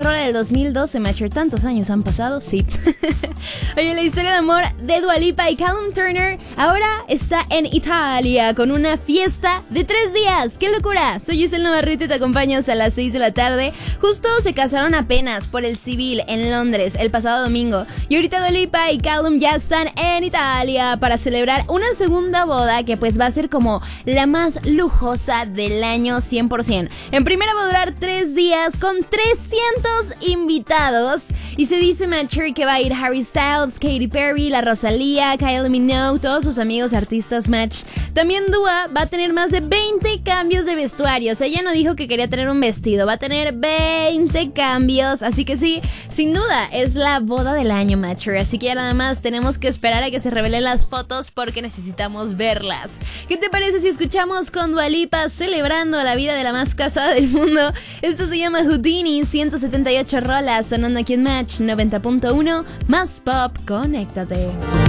rola del 2012, Matcher. ¿Tantos años han pasado? Sí. Oye, la historia de amor de Dua Lipa y Callum Turner ahora está en Italia con una fiesta de 3 días. ¡Qué locura! Soy Giselle Navarrete y te acompaño hasta las 6 de la tarde. Justo se casaron apenas por el civil en Londres el pasado domingo. Y ahorita Dua Lipa y Callum ya están en Italia para celebrar una segunda boda que pues va a ser como la más lujosa del año 100%. En primera va a durar 3 días con 300 invitados. Y se dice, Matcher, que va a ir Harry Styles, Katy Perry, la Rosalía, Kylie Minogue, todos sus amigos artistas, Match. También Dua va a tener más de 20 cambios de vestuario. O sea, ella no dijo que quería tener un vestido, va a tener 20 cambios. Así que sí, sin duda, es la boda del año, Matcher. Así que ya nada más tenemos que esperar a que se revelen las fotos porque necesitamos verlas. ¿Qué te parece si escuchamos con Dua Lipa celebrando la vida de la más casada del mundo? Esto se llama Houdini, 178 rolas sonando aquí en Match 90.1, más pop, conéctate.